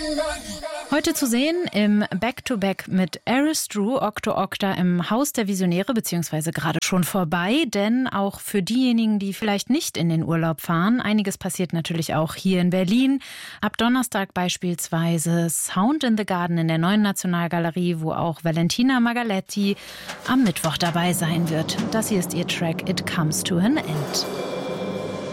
Heute zu sehen im Back-to-Back mit Eris Drew, Okto Okta im Haus der Visionäre, beziehungsweise gerade schon vorbei, denn auch für diejenigen, die vielleicht nicht in den Urlaub fahren, einiges passiert natürlich auch hier in Berlin. Ab Donnerstag beispielsweise Sound in the Garden in der Neuen Nationalgalerie, wo auch Valentina Magaletti am Mittwoch dabei sein wird. Das hier ist ihr Track It Comes to an End.